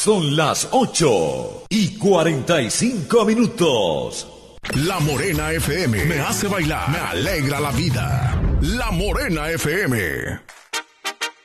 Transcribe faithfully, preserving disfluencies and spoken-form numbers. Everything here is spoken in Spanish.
Son las ocho y cuarenta y cinco minutos. La Morena F M me hace bailar, me alegra la vida. La Morena F M.